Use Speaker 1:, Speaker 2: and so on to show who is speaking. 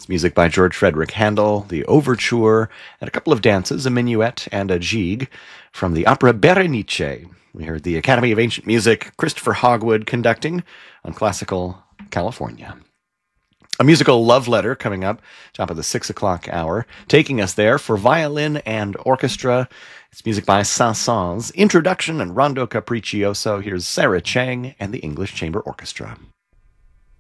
Speaker 1: It's music by George Frederick Handel, the Overture, and a couple of dances, a minuet and a jig, from the opera Berenice. We heard the Academy of Ancient Music, Christopher Hogwood conducting on Classical California. A musical love letter coming up, top of the 6 o'clock hour, taking us there for violin and orchestra. It's music by Saint-Saëns, Introduction and Rondo Capriccioso. Here's Sarah Chang and the English Chamber Orchestra.